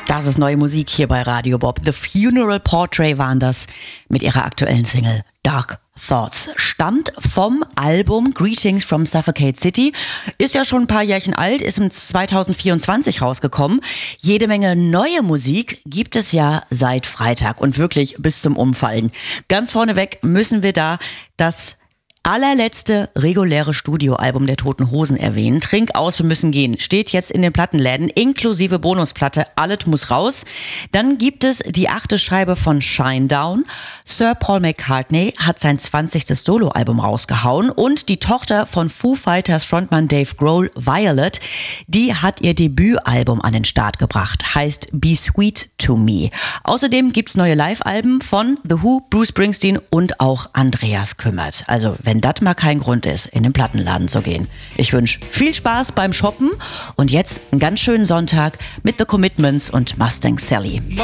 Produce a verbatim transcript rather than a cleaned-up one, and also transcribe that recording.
Das ist neue Musik hier bei Radio Bob. The Funeral Portrait waren das mit ihrer aktuellen Single Dark Thoughts. Stammt vom Album Greetings from Suffocate City. Ist ja schon ein paar Jährchen alt, ist im zwanzig vierundzwanzig rausgekommen. Jede Menge neue Musik gibt es ja seit Freitag und wirklich bis zum Umfallen. Ganz vorneweg müssen wir da das allerletzte reguläre Studioalbum der Toten Hosen erwähnen. Trink aus, wir müssen gehen. Steht jetzt in den Plattenläden, inklusive Bonusplatte. Alles muss raus. Dann gibt es die achte Scheibe von Shinedown. Sir Paul McCartney hat sein zwanzigstes Soloalbum rausgehauen. Und die Tochter von Foo Fighters Frontmann Dave Grohl, Violet, die hat ihr Debütalbum an den Start gebracht. Heißt Be Sweet to Me. Außerdem gibt's neue Live-Alben von The Who, Bruce Springsteen und auch Andreas Kümmert. Also wenn das mal kein Grund ist, in den Plattenladen zu gehen. Ich wünsche viel Spaß beim Shoppen und jetzt einen ganz schönen Sonntag mit The Commitments und Mustang Sally.